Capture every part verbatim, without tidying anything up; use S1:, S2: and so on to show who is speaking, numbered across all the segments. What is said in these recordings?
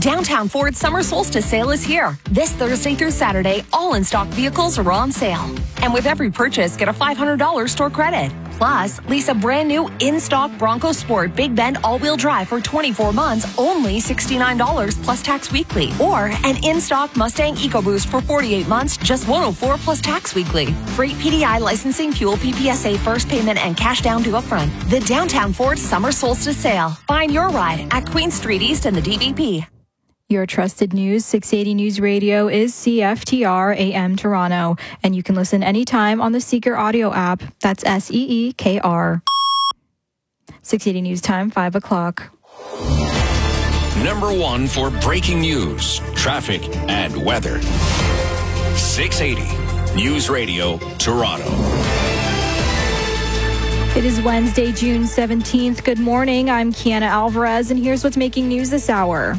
S1: Downtown Ford Summer Solstice Sale is here. This Thursday through Saturday, all in-stock vehicles are on sale. And with every purchase, get a five hundred dollars store credit. Plus, lease a brand new in-stock Bronco Sport Big Bend all-wheel drive for twenty-four months, only sixty-nine dollars plus tax weekly. Or an in-stock Mustang EcoBoost for forty-eight months, just one hundred four dollars plus tax weekly. Freight P D I licensing, fuel P P S A first payment, and cash down due upfront. The Downtown Ford Summer Solstice Sale. Find your ride at Queen Street East and the D V P.
S2: Your trusted news, six eighty News Radio, is C F T R A M Toronto, and you can listen anytime on the Seeker audio app. That's S E E K R. six eighty News Time, five o'clock.
S3: Number one for breaking news, traffic, and weather. six eighty News Radio, Toronto.
S2: It is Wednesday, June seventeenth. Good morning. I'm Kiana Alvarez, and here's what's making news this hour.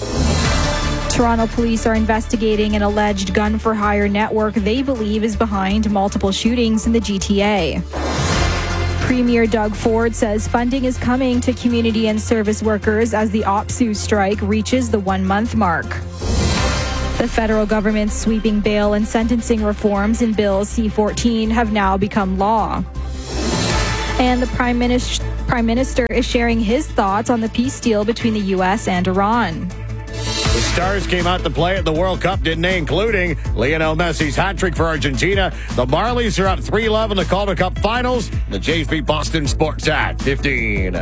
S2: Toronto police are investigating an alleged gun-for-hire network they believe is behind multiple shootings in the G T A. Premier Doug Ford says funding is coming to community and service workers as the O P S U strike reaches the one-month mark. The federal government's sweeping bail and sentencing reforms in Bill C fourteen have now become law. And the Prime Minister, Prime Minister is sharing his thoughts on the peace deal between the U S and Iran.
S4: The Stars came out to play at the World Cup, didn't they? Including Lionel Messi's hat-trick for Argentina. The Marlies are up three love in the Calder Cup Finals. The Jays beat Boston Sports at fifteen.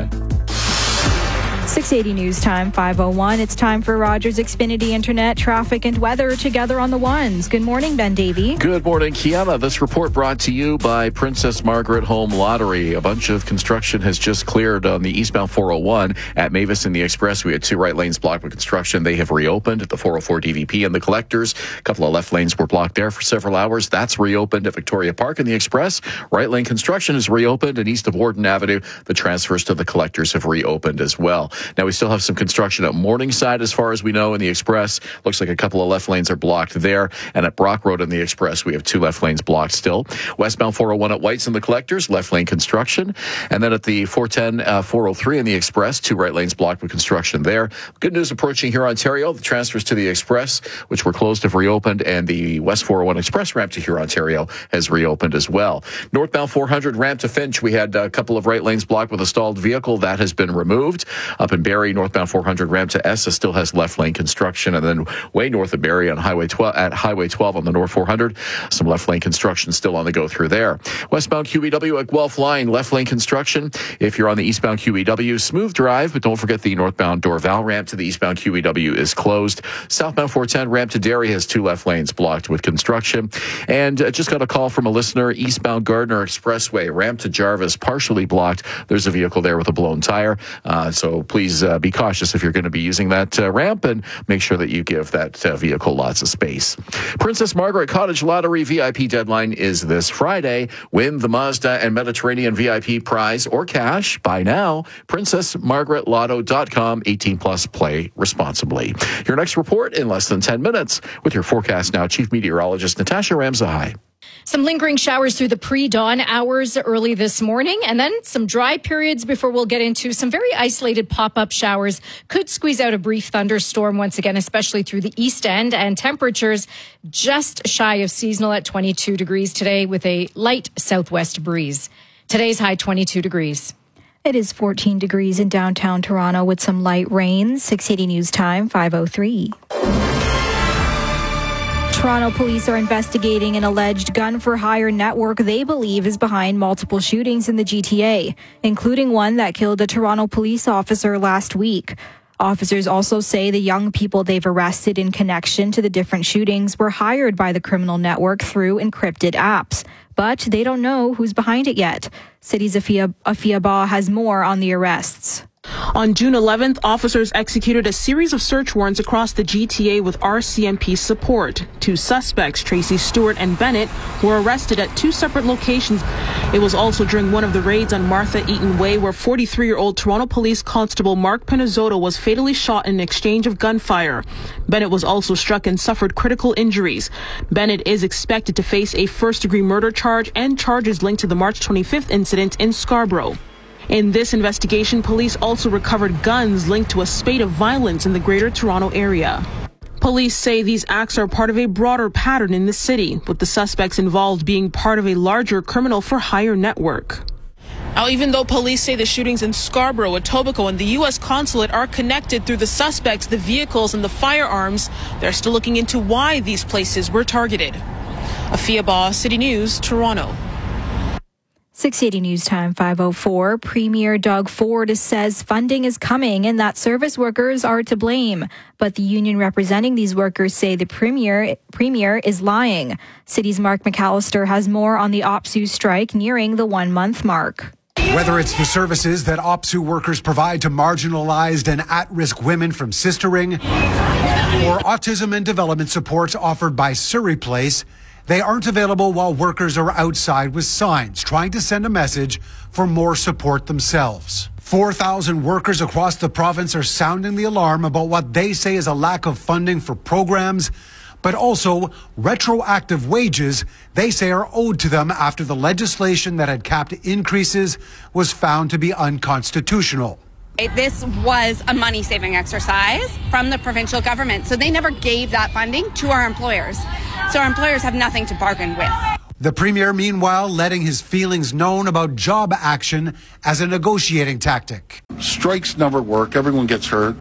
S2: six eighty News Time, five oh one. It's time for Rogers Xfinity Internet, traffic, and weather together on the ones. Good morning, Ben Davey.
S5: Good morning, Kiana. This report brought to you by Princess Margaret Home Lottery. A bunch of construction has just cleared on the eastbound four oh one at Mavis and the Express. We had two right lanes blocked with construction. They have reopened at the four oh four D V P and the Collectors. A couple of left lanes were blocked there for several hours. That's reopened at Victoria Park and the Express. Right lane construction is reopened, and east of Warden Avenue, the transfers to the Collectors have reopened as well. Now, we still have some construction at Morningside, as far as we know, in the Express. Looks like a couple of left lanes are blocked there. And at Brock Road in the Express, we have two left lanes blocked still. Westbound four oh one at White's and the Collectors, left lane construction. And then at the four ten, uh, four oh three in the Express, two right lanes blocked with construction there. Good news approaching here, Ontario. The transfers to the Express, which were closed, have reopened, and the West four oh one Express ramp to here, Ontario, has reopened as well. Northbound four hundred ramp to Finch, we had a couple of right lanes blocked with a stalled vehicle. That has been removed. Up in Barrie, northbound four hundred ramp to Essa still has left lane construction, and then way north of Barrie on Highway twelve at Highway twelve on the North four hundred, some left lane construction still on the go through there. Westbound Q E W at Guelph Line, left lane construction. If you're on the eastbound Q E W, smooth drive, but don't forget the northbound Dorval ramp to the eastbound Q E W is closed. Southbound four ten ramp to Derry has two left lanes blocked with construction. And uh, just got a call from a listener, eastbound Gardner Expressway ramp to Jarvis partially blocked. There's a vehicle there with a blown tire, uh, so please uh, be cautious if you're going to be using that uh, ramp, and make sure that you give that uh, vehicle lots of space. Princess Margaret Cottage Lottery V I P deadline is this Friday. Win the Mazda and Mediterranean V I P prize or cash. Buy now. princess margaret lotto dot com. eighteen plus. Play responsibly. Your next report in less than ten minutes with your forecast now. Chief Meteorologist Natasha Ramzahai.
S6: Some lingering showers through the pre-dawn hours early this morning, and then some dry periods before we'll get into some very isolated pop-up showers. Could squeeze out a brief thunderstorm once again, especially through the east end, and temperatures just shy of seasonal at twenty-two degrees today with a light southwest breeze. Today's high twenty-two degrees.
S2: It is fourteen degrees in downtown Toronto with some light rain. six eighty News Time, five oh three. Toronto police are investigating an alleged gun-for-hire network they believe is behind multiple shootings in the G T A, including one that killed a Toronto police officer last week. Officers also say the young people they've arrested in connection to the different shootings were hired by the criminal network through encrypted apps, but they don't know who's behind it yet. City's Afia, Afia Ba has more on the arrests.
S7: On June eleventh, officers executed a series of search warrants across the G T A with R C M P support. Two suspects, Tracy Stewart and Bennett, were arrested at two separate locations. It was also during one of the raids on Martha Eaton Way where forty-three-year-old Toronto Police Constable Mark Pinizzotto was fatally shot in an exchange of gunfire. Bennett was also struck and suffered critical injuries. Bennett is expected to face a first-degree murder charge and charges linked to the March twenty-fifth incident in Scarborough. In this investigation, police also recovered guns linked to a spate of violence in the Greater Toronto area. Police say these acts are part of a broader pattern in the city, with the suspects involved being part of a larger criminal for hire network. Now, even though police say the shootings in Scarborough, Etobicoke, and the U S consulate are connected through the suspects, the vehicles, and the firearms, they're still looking into why these places were targeted. Afia Ba, City News, Toronto.
S2: six eighty News Time, five oh four. Premier Doug Ford says funding is coming and that service workers are to blame. But the union representing these workers say the premier, premier is lying. City's Mark McAllister has more on the O P S U strike nearing the one-month mark.
S8: Whether it's the services that O P S U workers provide to marginalized and at-risk women from Sistering, or autism and development supports offered by Surrey Place, they aren't available while workers are outside with signs trying to send a message for more support themselves. four thousand workers across the province are sounding the alarm about what they say is a lack of funding for programs, but also retroactive wages they say are owed to them after the legislation that had capped increases was found to be unconstitutional.
S9: This was a money-saving exercise from the provincial government, so they never gave that funding to our employers. So our employers have nothing to bargain with.
S8: The Premier, meanwhile, letting his feelings known about job action as a negotiating tactic.
S10: Strikes never work. Everyone gets hurt.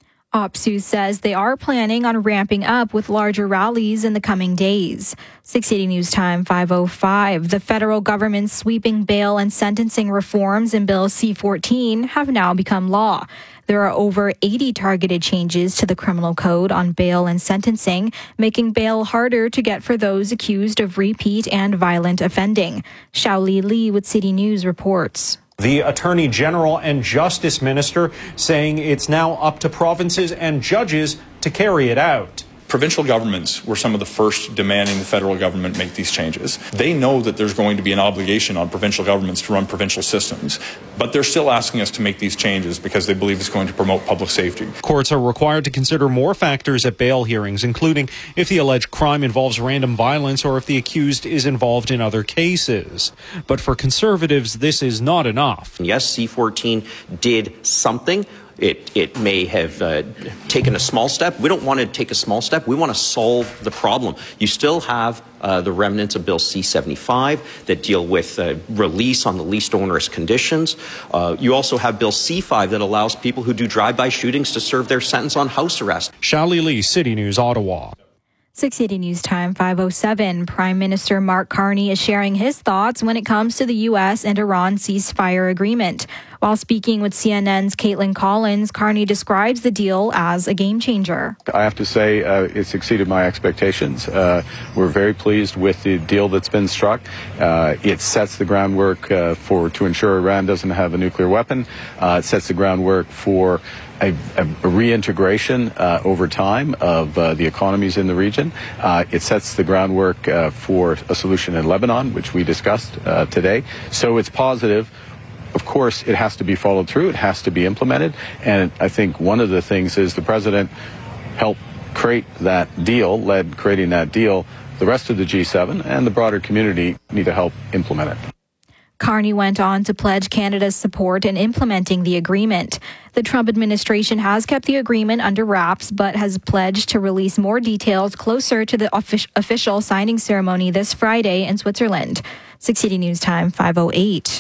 S2: O P S U says they are planning on ramping up with larger rallies in the coming days. six eighty News Time, five oh five. The federal government's sweeping bail and sentencing reforms in Bill C fourteen have now become law. There are over eighty targeted changes to the criminal code on bail and sentencing, making bail harder to get for those accused of repeat and violent offending. Xiaoli Li with City News reports.
S11: The Attorney General and Justice Minister saying it's now up to provinces and judges to carry it out.
S12: Provincial governments were some of the first demanding the federal government make these changes. They know that there's going to be an obligation on provincial governments to run provincial systems, but they're still asking us to make these changes because they believe it's going to promote public safety.
S11: Courts are required to consider more factors at bail hearings, including if the alleged crime involves random violence or if the accused is involved in other cases. But for Conservatives, this is not enough.
S13: Yes, C fourteen did something. It, it may have uh, taken a small step. We don't want to take a small step. We want to solve the problem. You still have uh, the remnants of Bill C seventy-five that deal with uh, release on the least onerous conditions. Uh, you also have Bill C five that allows people who do drive-by shootings to serve their sentence on house arrest.
S11: Xiaoli Li, City News, Ottawa.
S2: six eighty News Time, five oh seven. Prime Minister Mark Carney is sharing his thoughts when it comes to the U S and Iran ceasefire agreement. While speaking with C N N's Caitlin Collins, Carney describes the deal as a game changer.
S14: I have to say uh, it's exceeded my expectations. Uh, we're very pleased with the deal that's been struck. Uh, it sets the groundwork uh, for to ensure Iran doesn't have a nuclear weapon. Uh, it sets the groundwork for A, a, a reintegration uh, over time of uh, the economies in the region. Uh, it sets the groundwork uh, for a solution in Lebanon, which we discussed uh, today. So it's positive. Of course, it has to be followed through. It has to be implemented. And I think one of the things is the president helped create that deal, led creating that deal. The rest of the G seven and the broader community need to help implement it.
S2: Carney went on to pledge Canada's support in implementing the agreement. The Trump administration has kept the agreement under wraps, but has pledged to release more details closer to the offic- official signing ceremony this Friday in Switzerland. six eighty News Time, five oh eight.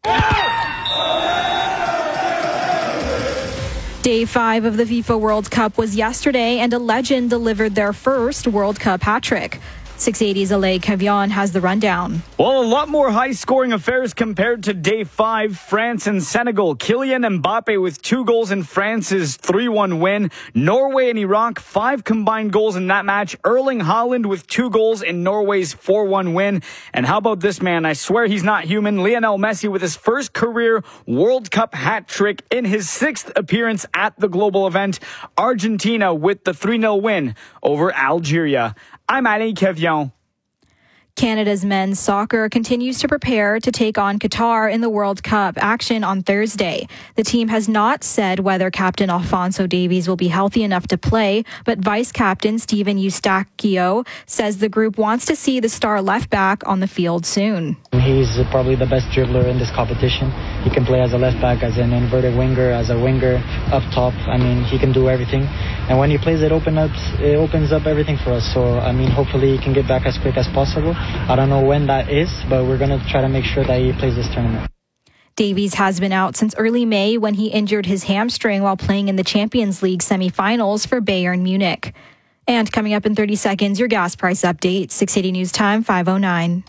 S2: Day five of the FIFA World Cup was yesterday, and a legend delivered their first World Cup hat-trick. six eighty's Alay Kevion has the rundown.
S15: Well, a lot more high-scoring affairs compared to Day five. France and Senegal. Kylian Mbappe with two goals in France's three one win. Norway and Iraq, five combined goals in that match. Erling Haaland with two goals in Norway's four one win. And how about this man? I swear he's not human. Lionel Messi with his first career World Cup hat-trick in his sixth appearance at the global event. Argentina with the three nil win over Algeria. I'm Alay Kevion.
S2: Canada's men's soccer continues to prepare to take on Qatar in the World Cup action on Thursday. The team has not said whether captain Alphonso Davies will be healthy enough to play, but vice captain Steven Eustachio says the group wants to see the star left back on the field soon.
S16: He's probably the best dribbler in this competition. He can play as a left back, as an inverted winger, as a winger, up top. I mean, he can do everything. And when he plays, it, open up, it opens up everything for us. So, I mean, hopefully he can get back as quick as possible. I don't know when that is, but we're going to try to make sure that he plays this tournament.
S2: Davies has been out since early May when he injured his hamstring while playing in the Champions League semifinals for Bayern Munich. And coming up in thirty seconds, your gas price update. six eighty News Time, five oh nine.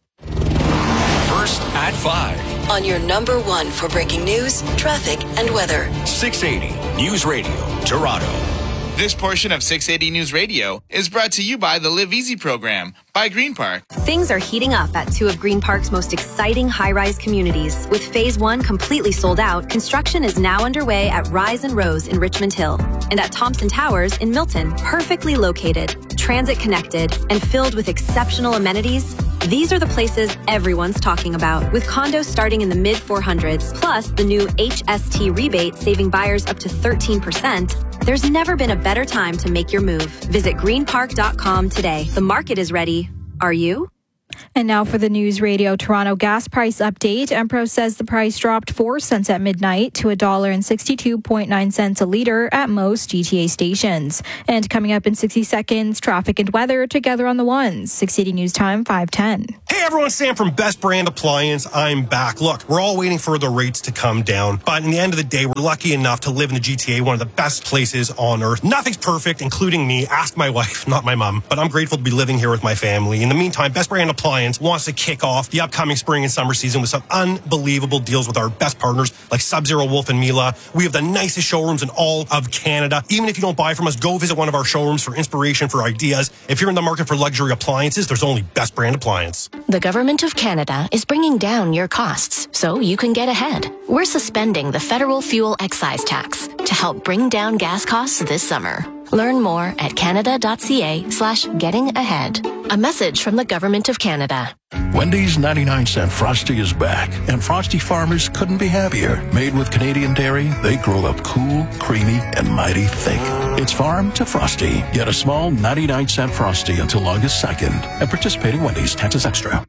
S3: First at five.
S17: On your number one for breaking news, traffic, and weather.
S3: six eighty News Radio, Toronto.
S18: This portion of six eighty News Radio is brought to you by the Live Easy program by Green Park.
S19: Things are heating up at two of Green Park's most exciting high-rise communities. With Phase one completely sold out, construction is now underway at Rise and Rose in Richmond Hill and at Thompson Towers in Milton. Perfectly located, transit-connected, and filled with exceptional amenities, these are the places everyone's talking about. With condos starting in the mid four hundreds, plus the new H S T rebate saving buyers up to thirteen percent, there's never been a better time to make your move. Visit green park dot com today. The market is ready. Are you?
S2: And now for the News Radio Toronto gas price update. Empro says the price dropped four cents at midnight to one dollar and sixty-two point nine cents a litre at most G T A stations. And coming up in sixty seconds, traffic and weather together on the ones. six eighty News Time, five ten.
S20: Hey everyone, Sam from Best Brand Appliance. I'm back. Look, we're all waiting for the rates to come down. But in the end of the day, we're lucky enough to live in the G T A, one of the best places on earth. Nothing's perfect, including me. Ask my wife, not my mom. But I'm grateful to be living here with my family. In the meantime, Best Brand Appliance wants to kick off the upcoming spring and summer season with some unbelievable deals with our best partners like Sub-Zero, Wolf and Mila. We have the nicest showrooms in all of Canada. Even if you don't buy from us, go visit one of our showrooms for inspiration, for ideas. If you're in the market for luxury appliances, there's only Best Brand Appliance.
S21: The Government of Canada is bringing down your costs so you can get ahead. We're suspending the federal fuel excise tax to help bring down gas costs this summer. Learn more at canada.ca slash getting ahead. A message from the Government of Canada.
S22: Wendy's ninety-nine cent Frosty is back, and Frosty farmers couldn't be happier. Made with Canadian dairy, they grow up cool, creamy, and mighty thick. It's farm to Frosty. Get a small ninety-nine cent Frosty until August second. At participating Wendy's, taxes extra.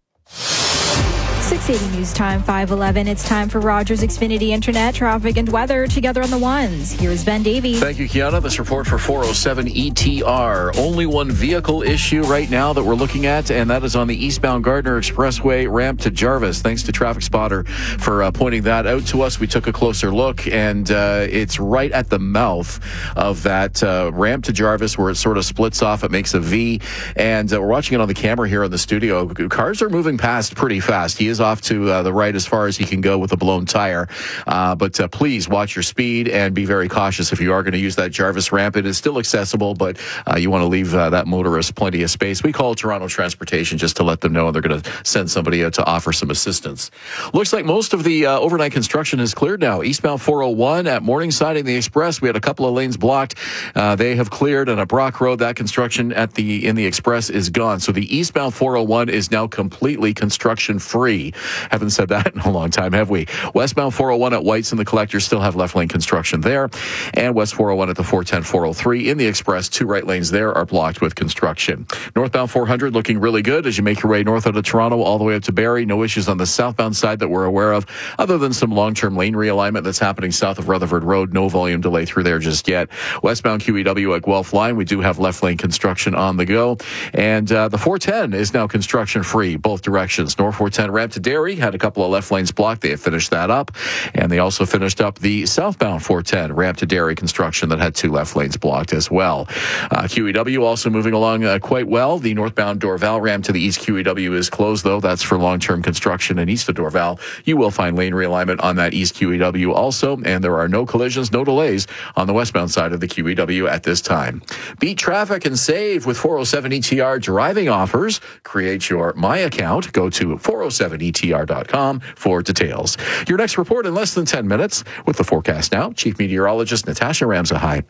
S2: six eighty News Time, five eleven. It's time for Rogers Xfinity Internet, traffic, and weather together on the ones. Here's Ben Davies.
S5: Thank you, Kiana. This report for four oh seven E T R. Only one vehicle issue right now that we're looking at, and that is on the eastbound Gardner Expressway ramp to Jarvis. Thanks to Traffic Spotter for uh, pointing that out to us. We took a closer look, and uh, it's right at the mouth of that uh, ramp to Jarvis where it sort of splits off. It makes a V, and uh, we're watching it on the camera here in the studio. Cars are moving past pretty fast. He is off to uh, the right as far as he can go with a blown tire. Uh, but uh, please watch your speed and be very cautious if you are going to use that Jarvis ramp. It is still accessible, but uh, you want to leave uh, that motorist plenty of space. We call Toronto Transportation just to let them know they're going to send somebody out to offer some assistance. Looks like most of the uh, overnight construction is cleared now. Eastbound four oh one at Morningside in the Express, we had a couple of lanes blocked. Uh, they have cleared, and at Brock Road, that construction at the in the Express is gone. So the eastbound four oh one is now completely construction free. Haven't said that in a long time, have we? Westbound four oh one at White's and the Collector still have left lane construction there. And West four oh one at the four ten, four oh three in the Express, two right lanes there are blocked with construction. Northbound four hundred looking really good as you make your way north out of Toronto all the way up to Barrie. No issues on the southbound side that we're aware of, other than some long-term lane realignment that's happening south of Rutherford Road. No volume delay through there just yet. Westbound Q E W at Guelph Line, we do have left lane construction on the go. And uh, the four ten is now construction free, both directions. North four ten ramp to Derry had a couple of left lanes blocked. They have finished that up. And they also finished up the southbound four ten ramp to Derry construction that had two left lanes blocked as well. Uh, Q E W also moving along uh, quite well. The northbound Dorval ramp to the east Q E W is closed, though. That's for long-term construction. And east of Dorval, you will find lane realignment on that east Q E W also. And there are no collisions, no delays on the westbound side of the Q E W at this time. Beat traffic and save with four oh seven E T R driving offers. Create your My Account. Go to four oh seven E T R dot com for details. Your next report in less than ten minutes with the forecast now. Chief Meteorologist Natasha Ramsahai.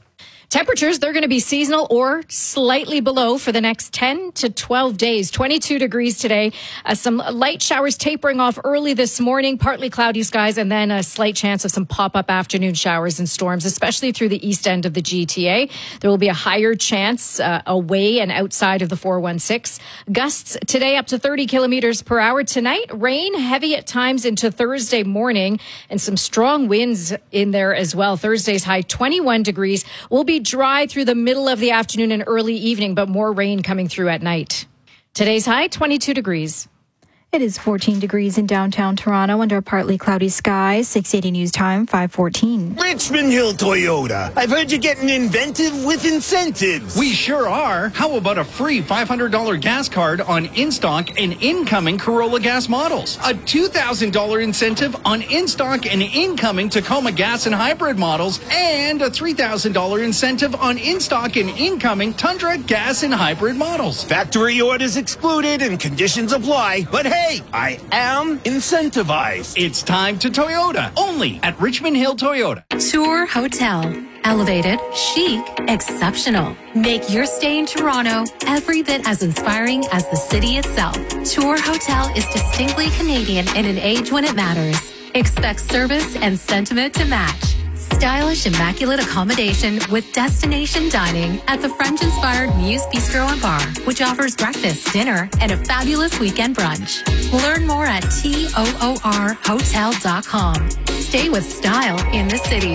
S6: Temperatures, they're going to be seasonal or slightly below for the next ten to twelve days. twenty-two degrees today. Uh, some light showers tapering off early this morning, partly cloudy skies, and then a slight chance of some pop-up afternoon showers and storms, especially through the east end of the G T A. There will be a higher chance uh, away and outside of the four one six. Gusts today up to thirty kilometers per hour. Tonight, rain heavy at times into Thursday morning, and some strong winds in there as well. Thursday's high twenty-one degrees. Will be dry through the middle of the afternoon and early evening, but more rain coming through at night. Today's high, twenty-two degrees.
S2: It is fourteen degrees in downtown Toronto under partly cloudy skies. six eighty News Time, five fourteen.
S1: Richmond Hill Toyota. I've heard you're getting inventive with incentives.
S4: We sure are. How about a free five hundred dollars gas card on in-stock and incoming Corolla gas models? A two thousand dollars incentive on in-stock and incoming Tacoma gas and hybrid models, and a three thousand dollars incentive on in-stock and incoming Tundra gas and hybrid models.
S1: Factory orders excluded and conditions apply. But hey, Hey, I am incentivized.
S4: It's time to Toyota, only at Richmond Hill Toyota.
S23: Tour Hotel. Elevated, chic, exceptional. Make your stay in Toronto every bit as inspiring as the city itself. Tour Hotel is distinctly Canadian in an age when it matters. Expect service and sentiment to match. Stylish, immaculate accommodation with destination dining at the French-inspired Muse Bistro and Bar, which offers breakfast, dinner, and a fabulous weekend brunch. Learn more at toor hotel dot com. Stay with style in the city.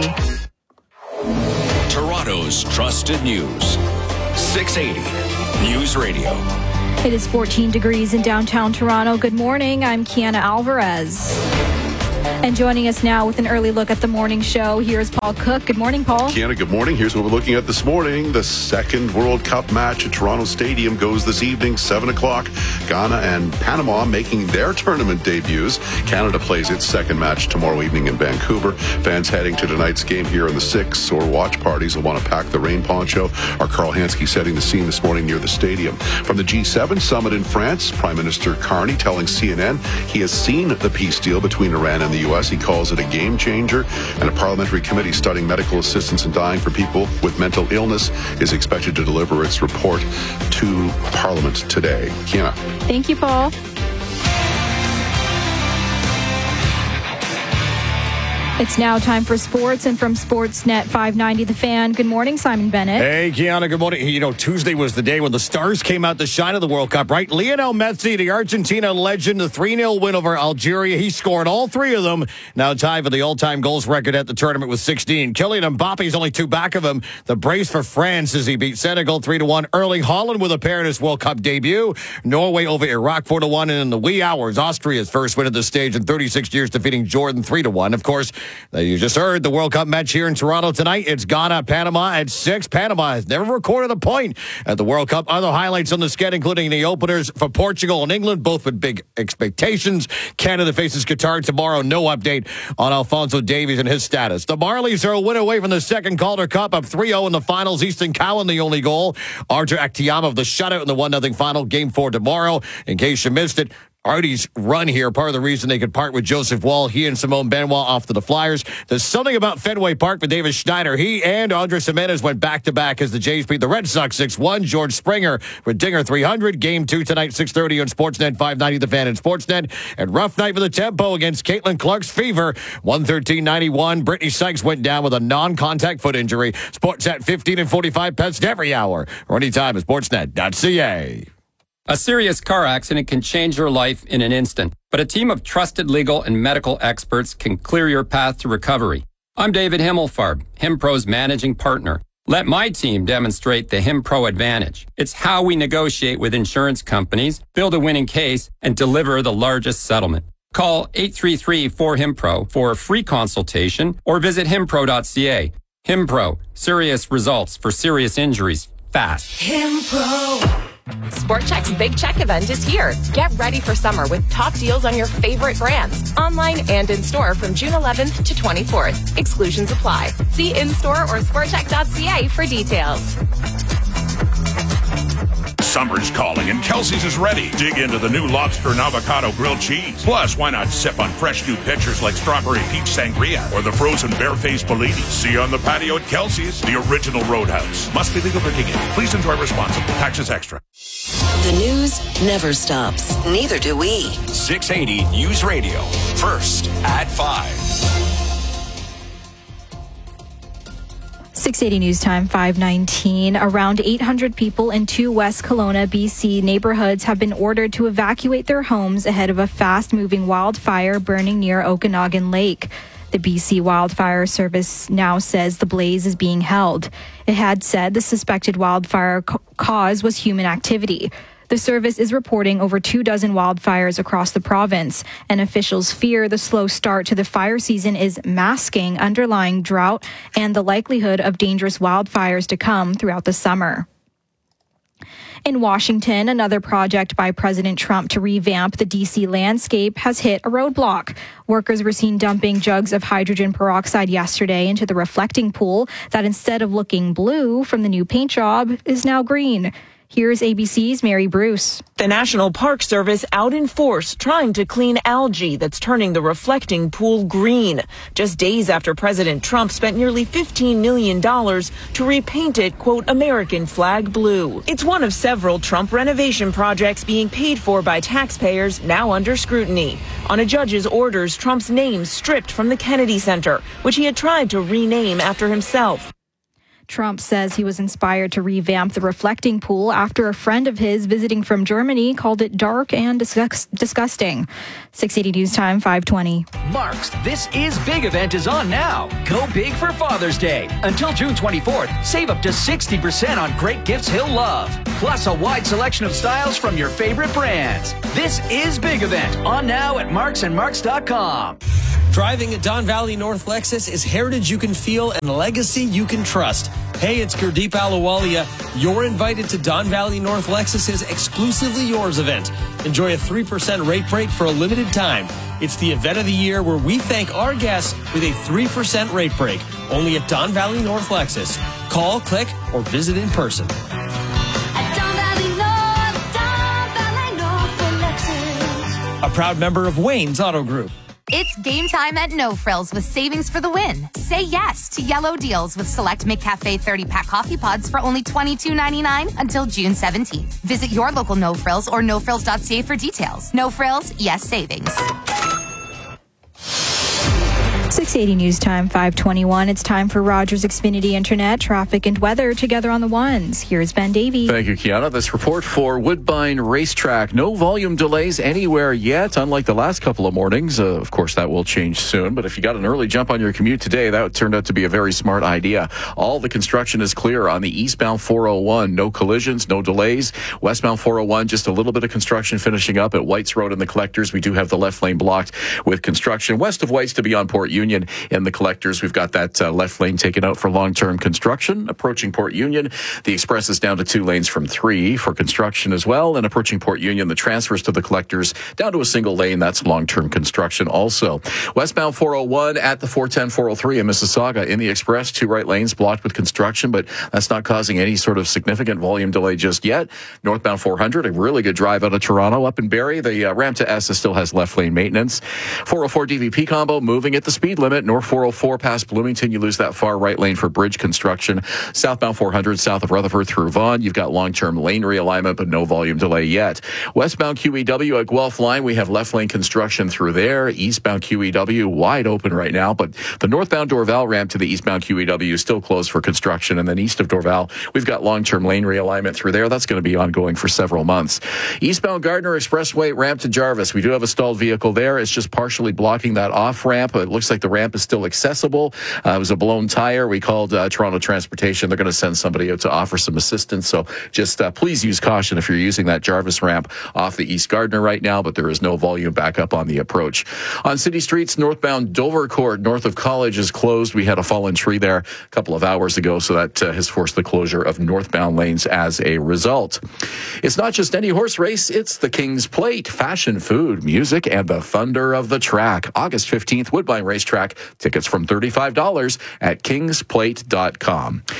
S3: Toronto's trusted news. six eighty News Radio.
S2: It is fourteen degrees in downtown Toronto. Good morning. I'm Kiana Alvarez. And joining us now with an early look at the morning show, here's Paul Cook. Good morning, Paul.
S24: Kiana, good morning. Here's what we're looking at this morning. The second World Cup match at Toronto Stadium goes this evening, seven o'clock. Ghana and Panama making their tournament debuts. Canada plays its second match tomorrow evening in Vancouver. Fans heading to tonight's game here in the six or watch parties will want to pack the rain poncho. Our Carl Hansky setting the scene this morning near the stadium. From the G seven summit in France, Prime Minister Carney telling C N N he has seen the peace deal between Iran and the U S. He calls it a game changer, and a parliamentary committee studying medical assistance and dying for people with mental illness is expected to deliver its report to Parliament today. Kiana.
S2: Thank you, Paul. It's now time for sports, and from Sportsnet five ninety The Fan, good morning, Simon Bennett.
S25: Hey, Kiana, good morning. You know, Tuesday was the day when the stars came out to shine at the World Cup, right? Lionel Messi, the Argentina legend, the three nil win over Algeria. He scored all three of them. Now tied for the all-time goals record at the tournament with sixteen. Kylian Mbappe's only two back of him. The brace for France as he beat Senegal three to one. Erling Haaland with a pair in his World Cup debut. Norway over Iraq four to one. And in the wee hours, Austria's first win at the stage in thirty-six years, defeating Jordan three to one. Of course, you just heard the World Cup match here in Toronto tonight. It's Ghana, Panama at six. Panama has never recorded a point at the World Cup. Other highlights on the sked, including the openers for Portugal and England, both with big expectations. Canada faces Qatar tomorrow. No update on Alphonso Davies and his status. The Marlies are a win away from the second Calder Cup, up three oh in the finals. Easton Cowan, the only goal. Arthur Aktiama of the shutout in the one nothing final. Game four tomorrow. In case you missed it, Artie's run here, part of the reason they could part with Joseph Wall. He and Simone Benoit off to the Flyers. There's something about Fenway Park with David Schneider. He and Andres Jimenez went back-to-back as the Jays beat the Red Sox six one. George Springer with Dinger three hundred. Game two tonight, six thirty on Sportsnet, five ninety The Fan and Sportsnet. And rough night for the Tempo against Caitlin Clark's Fever, one thirteen ninety-one. Brittany Sykes went down with a non-contact foot injury. Sportsnet fifteen and forty-five pets every hour or anytime at sportsnet dot c a.
S26: A serious car accident can change your life in an instant, but a team of trusted legal and medical experts can clear your path to recovery. I'm David Himmelfarb, HimPro's managing partner. Let my team demonstrate the HimPro advantage. It's how we negotiate with insurance companies, build a winning case, and deliver the largest settlement. Call eight three three four HimPro for a free consultation or visit himpro dot c a. HimPro, serious results for serious injuries, fast.
S27: HimPro. SportCheck's Big Check event is here. Get ready for summer with top deals on your favorite brands, online and in store from June eleventh to twenty-fourth. Exclusions apply. See in-store or sportcheck dot c a for details.
S7: Summer's calling and Kelsey's is ready. Dig into the new lobster and avocado grilled cheese. Plus, why not sip on fresh new pitchers like strawberry peach sangria or the frozen barefaced Bellini? See you on the patio at Kelsey's, the original Roadhouse. Must be legal drinking age. Please enjoy responsibly. Taxes extra.
S17: The news never stops. Neither do we.
S3: six eighty News Radio. First at five.
S2: six eighty News Time, five nineteen. Around eight hundred people in two West Kelowna, B C neighborhoods have been ordered to evacuate their homes ahead of a fast-moving wildfire burning near Okanagan Lake. The B C Wildfire Service now says the blaze is being held. It had said the suspected wildfire co- cause was human activity. The service is reporting over two dozen wildfires across the province, and officials fear the slow start to the fire season is masking underlying drought and the likelihood of dangerous wildfires to come throughout the summer. In Washington, another project by President Trump to revamp the D C landscape has hit a roadblock. Workers were seen dumping jugs of hydrogen peroxide yesterday into the reflecting pool that, instead of looking blue from the new paint job, is now green. Here's A B C's Mary Bruce.
S8: The National Park Service out in force trying to clean algae that's turning the reflecting pool green. Just days after President Trump spent nearly fifteen million dollars to repaint it, quote, American flag blue. It's one of several Trump renovation projects being paid for by taxpayers now under scrutiny. On a judge's orders, Trump's name stripped from the Kennedy Center, which he had tried to rename after himself.
S2: Trump says he was inspired to revamp the reflecting pool after a friend of his visiting from Germany called it dark and disgust- disgusting. six eighty News Time, five twenty.
S9: Mark's This Is Big event is on now. Go big for Father's Day. Until June twenty-fourth, save up to sixty percent on great gifts he'll love. Plus a wide selection of styles from your favorite brands. This Is Big event on now at marks and marks dot com.
S10: Driving a Don Valley North Lexus is heritage you can feel and legacy you can trust. Hey, it's Gurdeep Ahluwalia. You're invited to Don Valley North Lexus's Exclusively Yours event. Enjoy a three percent rate break for a limited time. It's the event of the year where we thank our guests with a three percent rate break. Only at Don Valley North Lexus. Call, click, or visit in person. A proud member of Wayne's Auto Group.
S11: It's game time at No Frills with savings for the win. Say yes to yellow deals with select McCafe thirty-pack coffee pods for only twenty-two ninety-nine until June seventeenth. Visit your local No Frills or no frills dot c a for details. No Frills, yes savings.
S2: six eighty News Time, five twenty-one. It's time for Rogers Xfinity Internet, traffic and weather together on the ones. Here's Ben Davey.
S5: Thank you, Kiana. This report for Woodbine Racetrack. No volume delays anywhere yet, unlike the last couple of mornings. Uh, of course, that will change soon. But if you got an early jump on your commute today, that turned out to be a very smart idea. All the construction is clear on the eastbound four oh one. No collisions, no delays. Westbound four oh one, just a little bit of construction finishing up at Whites Road and the Collectors. We do have the left lane blocked with construction. West of Whites to beyond Port Union. In the Collectors, we've got that uh, left lane taken out for long-term construction. Approaching Port Union, the Express is down to two lanes from three for construction as well. And approaching Port Union, the transfers to the Collectors down to a single lane. That's long-term construction also. Westbound four oh one at the four ten, four oh three in Mississauga. In the Express, two right lanes blocked with construction, but that's not causing any sort of significant volume delay just yet. Northbound four hundred, a really good drive out of Toronto. Up in Barrie, the uh, ramp to Essa still has left lane maintenance. four oh four D V P combo moving at the speed limit. North four oh four past Bloomington, you lose that far right lane for bridge construction. Southbound four hundred south of Rutherford through Vaughan, you've got long-term lane realignment, but no volume delay yet. Westbound Q E W at Guelph Line, we have left lane construction through there. Eastbound Q E W wide open right now, but the northbound Dorval ramp to the eastbound Q E W is still closed for construction. And then east of Dorval, we've got long-term lane realignment through there. That's going to be ongoing for several months. Eastbound Gardner Expressway ramp to Jarvis, we do have a stalled vehicle there. It's just partially blocking that off ramp. It looks like the ramp is still accessible. Uh, it was a blown tire. We called uh, Toronto Transportation. They're going to send somebody out to offer some assistance. So just uh, please use caution if you're using that Jarvis ramp off the East Gardner right now, but there is no volume backup on the approach. On city streets, northbound Dovercourt, north of College, is closed. We had a fallen tree there a couple of hours ago, so that uh, has forced the closure of northbound lanes as a result. It's not just any horse race. It's the King's Plate. Fashion, food, music, and the thunder of the track. August fifteenth, Woodbine Racetrack. Tickets from thirty-five dollars at kings plate dot com.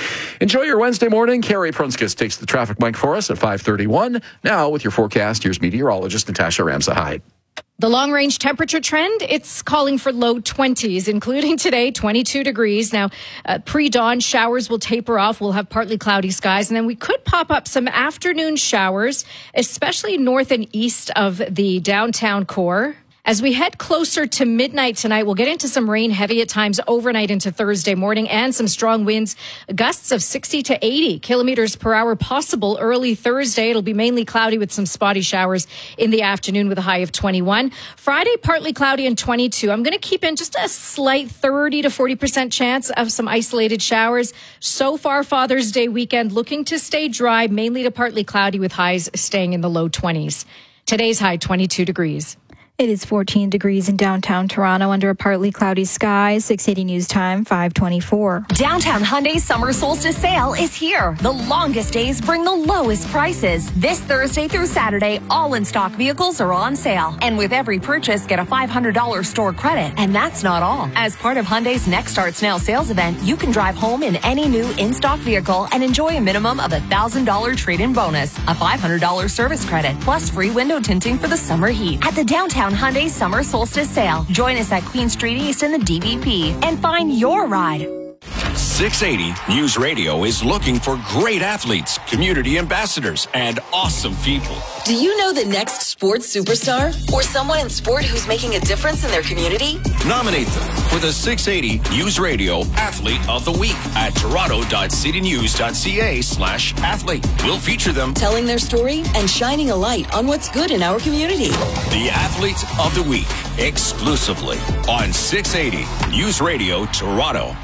S5: Enjoy your Wednesday morning. Carrie Prunskis takes the traffic mic for us at five thirty-one. Now with your forecast, here's meteorologist Natasha Ramsahide.
S6: The long-range temperature trend, it's calling for low twenties, including today, twenty-two degrees. Now, uh, pre-dawn showers will taper off. We'll have partly cloudy skies, and then we could pop up some afternoon showers, especially north and east of the downtown core. As we head closer to midnight tonight, we'll get into some rain heavy at times overnight into Thursday morning and some strong winds, gusts of sixty to eighty kilometers per hour possible early Thursday. It'll be mainly cloudy with some spotty showers in the afternoon with a high of twenty-one. Friday, partly cloudy and twenty-two. I'm going to keep in just a slight thirty to forty percent chance of some isolated showers. So far, Father's Day weekend looking to stay dry, mainly to partly cloudy with highs staying in the low twenties. Today's high, twenty-two degrees.
S2: It is fourteen degrees in downtown Toronto under a partly cloudy sky. six eighty News Time, five twenty-four.
S12: Downtown Hyundai's summer solstice sale is here. The longest days bring the lowest prices. This Thursday through Saturday, all in-stock vehicles are on sale. And with every purchase, get a five hundred dollars store credit. And that's not all. As part of Hyundai's Next Starts Now sales event, you can drive home in any new in-stock vehicle and enjoy a minimum of a one thousand dollars trade-in bonus, a five hundred dollars service credit, plus free window tinting for the summer heat. At the Downtown Hyundai Summer Solstice Sale. Join us at Queen Street East in the D V P and find your ride.
S3: six eighty News Radio is looking for great athletes, community ambassadors, and awesome people.
S17: Do you know the next sports superstar? Or someone in sport who's making a difference in their community?
S3: Nominate them for the six eighty News Radio Athlete of the Week at toronto.citynews.ca slash athlete. We'll feature them
S17: telling their story and shining a light on what's good in our community.
S3: The Athlete of the Week, exclusively on six eighty News Radio Toronto.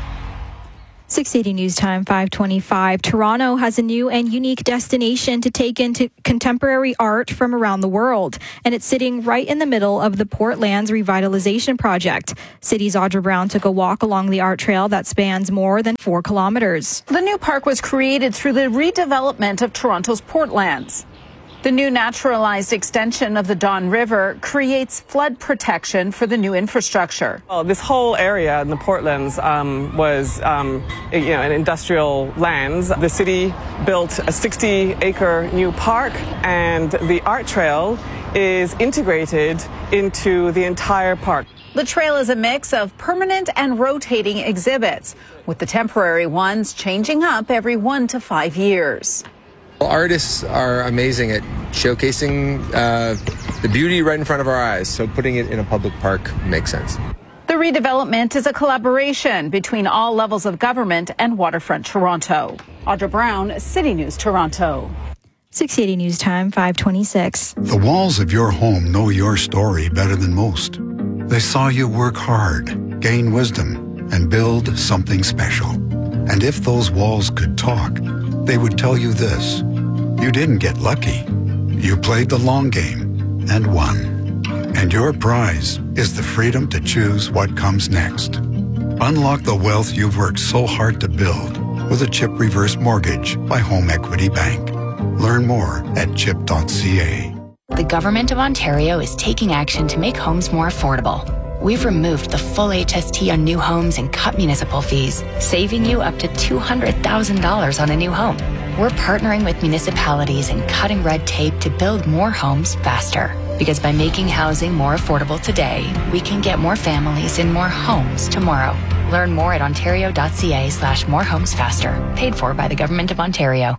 S2: six eighty News Time, five twenty-five. Toronto has a new and unique destination to take into contemporary art from around the world, and it's sitting right in the middle of the Portlands Revitalization Project. City's Audra Brown took a walk along the art trail that spans more than four kilometers.
S13: The new park was created through the redevelopment of Toronto's Portlands. The new naturalized extension of the Don River creates flood protection for the new infrastructure.
S14: Well, this whole area in the Portlands um, was um, you know, an industrial lands. The city built a sixty acre new park, and the art trail is integrated into the entire park.
S13: The trail is a mix of permanent and rotating exhibits, with the temporary ones changing up every one to five years.
S15: Artists are amazing at showcasing uh, the beauty right in front of our eyes, so putting it in a public park makes sense.
S13: The redevelopment is a collaboration between all levels of government and Waterfront Toronto. Audra Brown, City News Toronto.
S2: six eighty News Time, five twenty-six.
S16: The walls of your home know your story better than most. They saw you work hard, gain wisdom, and build something special. And if those walls could talk, they would tell you this: you didn't get lucky. You played the long game and won. And your prize is the freedom to choose what comes next. Unlock the wealth you've worked so hard to build with a CHIP reverse mortgage by Home Equity Bank. Learn more at chip dot c a.
S18: The Government of Ontario is taking action to make homes more affordable. We've removed the full H S T on new homes and cut municipal fees, saving you up to two hundred thousand dollars on a new home. We're partnering with municipalities and cutting red tape to build more homes faster. Because by making housing more affordable today, we can get more families in more homes tomorrow. Learn more at ontario.ca slash more homes faster. Paid for by the Government of Ontario.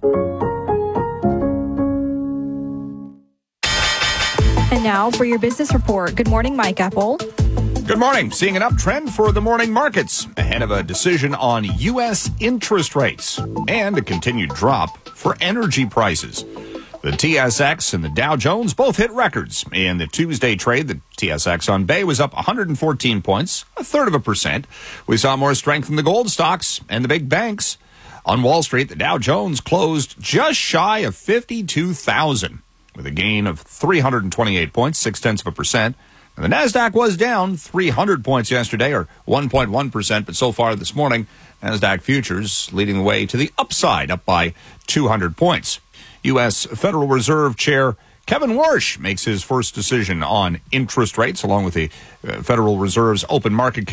S2: And now for your business report. Good morning, Mike Apple.
S19: Good morning. Seeing an uptrend for the morning markets ahead of a decision on U S interest rates and a continued drop for energy prices. The T S X and the Dow Jones both hit records. In the Tuesday trade, the T S X on Bay was up one hundred fourteen points, a third of a percent. We saw more strength in the gold stocks and the big banks. On Wall Street, the Dow Jones closed just shy of fifty-two thousand with a gain of three hundred twenty-eight points, six tenths of a percent. And the NASDAQ was down three hundred points yesterday, or one point one percent, but so far this morning, NASDAQ futures leading the way to the upside, up by two hundred points. U S Federal Reserve Chair Kevin Warsh makes his first decision on interest rates, along with the Federal Reserve's Open Market Committee.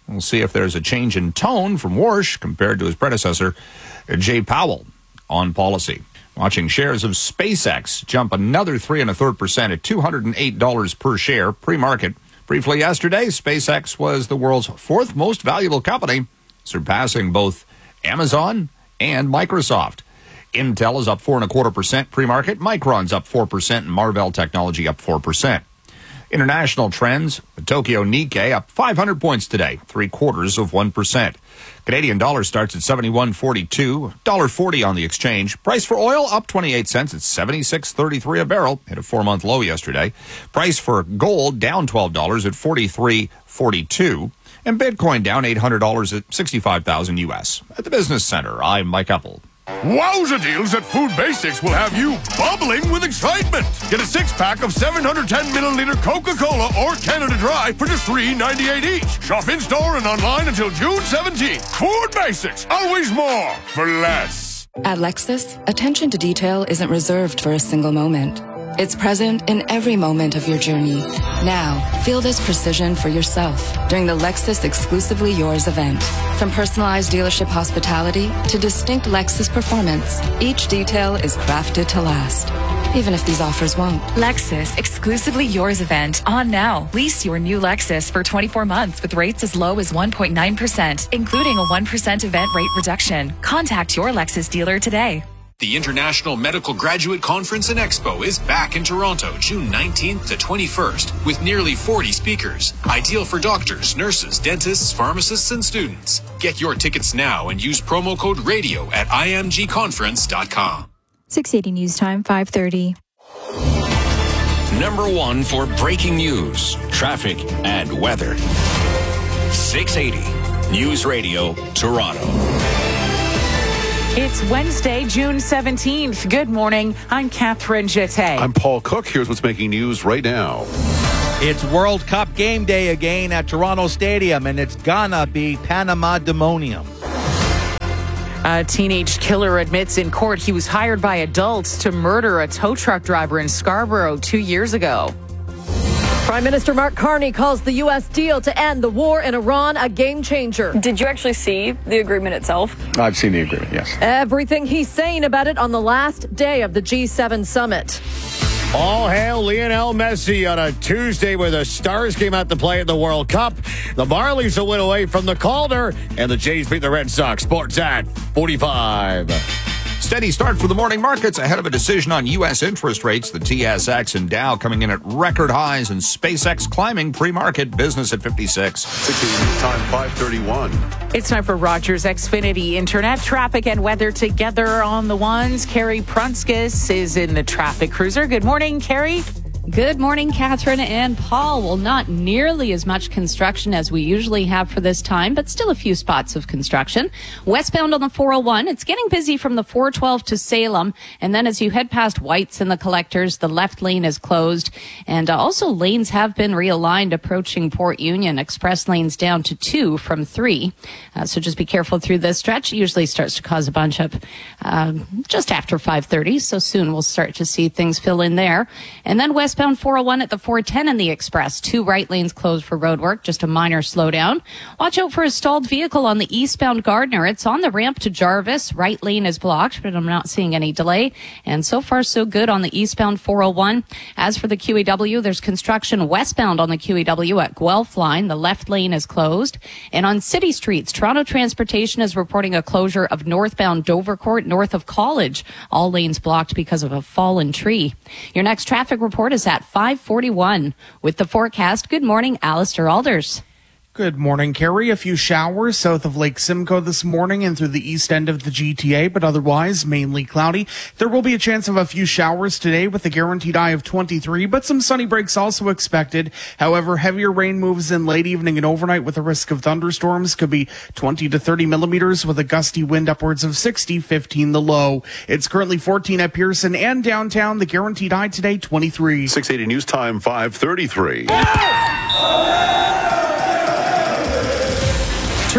S19: We'll see if there's a change in tone from Warsh compared to his predecessor, Jay Powell, on policy. Watching shares of SpaceX jump another three and a third percent at two hundred eight dollars per share pre-market. Briefly yesterday, SpaceX was the world's fourth most valuable company, surpassing both Amazon and Microsoft. Intel is up four and a quarter percent pre-market. Micron's up four percent, and Marvell Technology up four percent. International trends: the Tokyo Nikkei up five hundred points today, three quarters of one percent. Canadian dollar starts at seventy-one forty-two, one dollar forty on the exchange. Price for oil up twenty-eight cents at seventy-six thirty-three a barrel, hit a four-month low yesterday. Price for gold down twelve dollars at forty-three forty-two, and Bitcoin down eight hundred dollars at sixty-five thousand U S. At the Business Center, I'm Mike Uppel.
S7: Wowza deals at Food Basics will have you bubbling with excitement. Get a six-pack of seven hundred ten milliliter Coca-Cola or Canada Dry for just three ninety-eight each. Shop in-store and online until June seventeenth. Food Basics, always more for less.
S18: At Lexus, attention to detail isn't reserved for a single moment. It's present in every moment of your journey. Now, feel this precision for yourself during the Lexus Exclusively Yours event. From personalized dealership hospitality to distinct Lexus performance, each detail is crafted to last, even if these offers won't.
S12: Lexus Exclusively Yours event on now. Lease your new Lexus for twenty-four months with rates as low as one point nine percent, including a one percent event rate reduction. Contact your Lexus dealer today.
S3: The International Medical Graduate Conference and Expo is back in Toronto, June nineteenth to twenty-first, with nearly forty speakers, ideal for doctors, nurses, dentists, pharmacists, and students. Get your tickets now and use promo code RADIO at I M G conference dot com.
S2: six eighty News Time, five thirty.
S3: Number one for breaking news, traffic, and weather. six eighty News Radio, Toronto.
S1: It's Wednesday, June seventeenth. Good morning. I'm Catherine Jeté.
S4: I'm Paul Cook. Here's what's making news right now.
S20: It's World Cup game day again at Toronto Stadium, and it's gonna be Panama Demonium.
S1: A teenage killer admits in court he was hired by adults to murder a tow truck driver in Scarborough two years ago.
S21: Prime Minister Mark Carney calls the U S deal to end the war in Iran a game changer.
S22: Did you actually see the agreement itself?
S23: I've seen the agreement, yes.
S21: Everything he's saying about it on the last day of the G seven summit.
S25: All hail Lionel Messi on a Tuesday where the Stars came out to play at the World Cup. The Marlies a win away from the Calder, and the Jays beat the Red Sox. Sports at forty-five.
S19: Steady start for the morning markets ahead of a decision on U S interest rates. The T S X and Dow coming in at record highs, and SpaceX climbing pre-market. Business at fifty-six.
S4: sixty News Time, five thirty-one.
S1: It's time for Rogers Xfinity Internet traffic and weather together on the ones. Carrie Prunskis is in the traffic cruiser. Good morning, Carrie.
S6: Good morning, Catherine and Paul. Well, not nearly as much construction as we usually have for this time, but still a few spots of construction. Westbound on the four oh one, it's getting busy from the four twelve to Salem. And then as you head past White's and the Collectors, the left lane is closed. And uh, also lanes have been realigned approaching Port Union. Express lanes down to two from three. Uh, so just be careful through this stretch. It usually starts to cause a bunch up uh, just after five thirty. So soon we'll start to see things fill in there. And then west Westbound four oh one at the four ten in the Express. Two right lanes closed for roadwork, just a minor slowdown. Watch out for a stalled vehicle on the eastbound Gardner. It's on the ramp to Jarvis. Right lane is blocked, but I'm not seeing any delay. And so far, so good on the eastbound four oh one. As for the Q E W, there's construction westbound on the Q E W at Guelph line. The left lane is closed. And on city streets, Toronto Transportation is reporting a closure of northbound Dovercourt north of College. All lanes blocked because of a fallen tree. Your next traffic report is at five forty-one. With the forecast, good morning, Alistair Alders.
S24: Good morning, Carrie. A few showers south of Lake Simcoe this morning and through the east end of the G T A, but otherwise mainly cloudy. There will be a chance of a few showers today with a guaranteed high of twenty-three, but some sunny breaks also expected. However, heavier rain moves in late evening and overnight with a risk of thunderstorms. Could be twenty to thirty millimeters with a gusty wind upwards of sixty, fifteen the low. It's currently fourteen at Pearson and downtown. The guaranteed high today, twenty-three.
S4: six eighty News Time, five thirty-three.
S1: Toronto's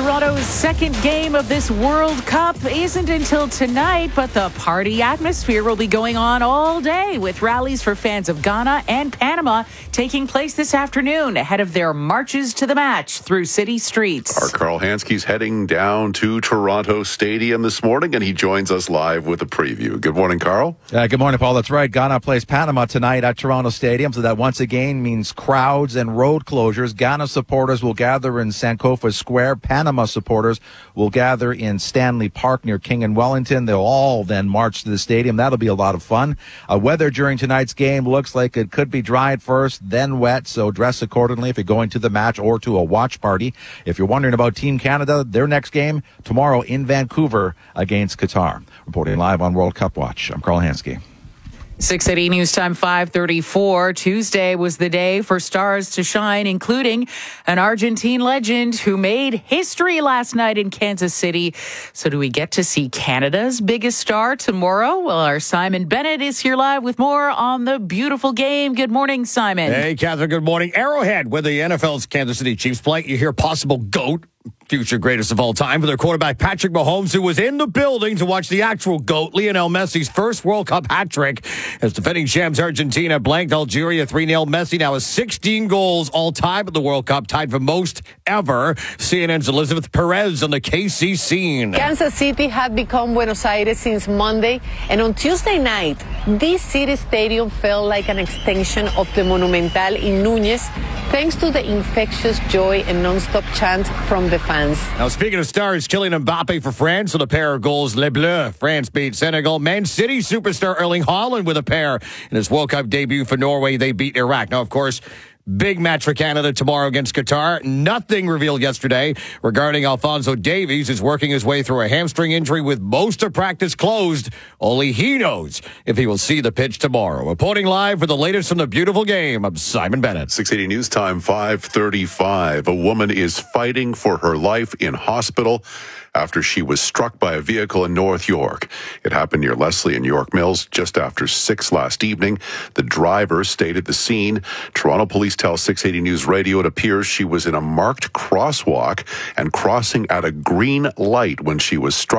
S1: second game of this World Cup isn't until tonight, but the party atmosphere will be going on all day with rallies for fans of Ghana and Panama taking place this afternoon ahead of their marches to the match through city streets.
S4: Our Carl Hanske's heading down to Toronto Stadium this morning, and he joins us live with a preview. Good morning, Carl.
S20: Uh, good morning, Paul. That's right. Ghana plays Panama tonight at Toronto Stadium, so that once again means crowds and road closures. Ghana supporters will gather in Sankofa Square. Panama supporters will gather in Stanley Park near King and Wellington. They'll all then march to the stadium. That'll be a lot of fun. Uh, weather during tonight's game looks like it could be dry at first, then wet, so dress accordingly if you're going to the match or to a watch party. If you're wondering about Team Canada, their next game tomorrow in Vancouver against Qatar. Reporting live on World Cup Watch, I'm Carl Hansky.
S1: six eighty News Time five thirty-four. Tuesday was the day for stars to shine, including an Argentine legend who made history last night in Kansas City. So do we get to see Canada's biggest star tomorrow? Well, our Simon Bennett is here live with more on the beautiful game. Good morning, Simon.
S25: Hey, Catherine, good morning. Arrowhead, where the N F L's Kansas City Chiefs play. You hear possible GOAT, future greatest of all time, for their quarterback Patrick Mahomes, who was in the building to watch the actual GOAT, Lionel Messi's first World Cup hat trick as defending champs Argentina blanked Algeria three nil. Messi now has sixteen goals all time at the World Cup, tied for most ever. C N N's Elizabeth Perez on the K C scene.
S8: Kansas City had become Buenos Aires since Monday, and on Tuesday night, this city stadium felt like an extension of the Monumental in Núñez, thanks to the infectious joy and non-stop chants from the fans.
S25: Now, speaking of stars, Kylian Mbappe for France with a pair of goals. Les Bleus, France beat Senegal. Man City superstar Erling Haaland with a pair in his World Cup debut for Norway. They beat Iraq. Now, of course, big match for Canada tomorrow against Qatar. Nothing revealed yesterday regarding Alphonso Davies, who's working his way through a hamstring injury with most of practice closed. Only he knows if he will see the pitch tomorrow. Reporting live for the latest from the beautiful game, I'm Simon Bennett.
S4: six eighty News Time five thirty-five. A woman is fighting for her life in hospital after she was struck by a vehicle in North York. It happened near Leslie and York Mills just after six last evening. The driver stayed at the scene. Toronto police tell six eighty News Radio it appears she was in a marked crosswalk and crossing at a green light when she was struck.